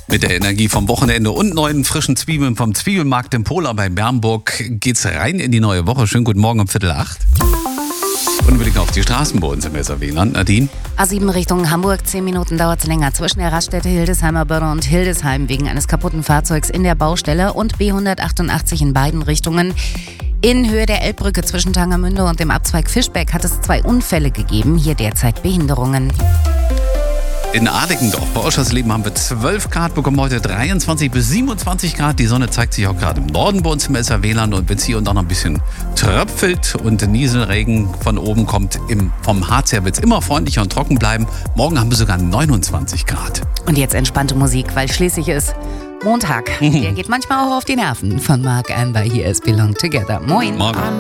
Mit der Energie vom Wochenende und neuen frischen Zwiebeln vom Zwiebelmarkt im Pola bei Bernburg geht's rein in die neue Woche. Schönen guten Morgen um 7:45. Und wir blicken auf die Straßen bei uns im SRW-Land. Nadine? A7 Richtung Hamburg, 10 Minuten dauert es länger zwischen der Raststätte Hildesheimer Börde und Hildesheim wegen eines kaputten Fahrzeugs in der Baustelle und B188 in beiden Richtungen. In Höhe der Elbbrücke zwischen Tangermünde und dem Abzweig Fischbeck hat es 2 Unfälle gegeben, hier derzeit Behinderungen. In Adikendorf bei Oschersleben haben wir 12 Grad bekommen, heute 23 bis 27 Grad. Die Sonne zeigt sich auch gerade im Norden bei uns im SRW-Land. Und wenn es hier und da noch ein bisschen tröpfelt und Nieselregen von oben kommt, vom Harz her wird es immer freundlicher und trocken bleiben. Morgen haben wir sogar 29 Grad. Und jetzt entspannte Musik, weil schließlich ist Montag. Der geht manchmal auch auf die Nerven. Von Mark Amber, hier ist Belong Together. Moin. Morgen.